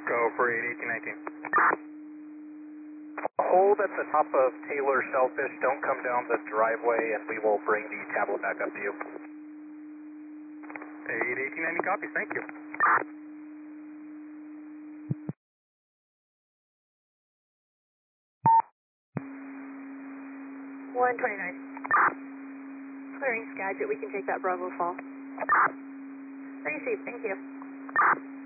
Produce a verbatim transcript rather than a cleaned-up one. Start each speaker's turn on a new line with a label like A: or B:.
A: Go for eight eighteen nineteen.
B: Hold at the top of Taylor Shellfish. Don't come down the driveway, and we will bring the tablet back up to you.
A: eight eighteen ninety copies, thank you.
C: one twenty-nine. Clearing Skagit, we can take that Bravo fall. Receive, thank you.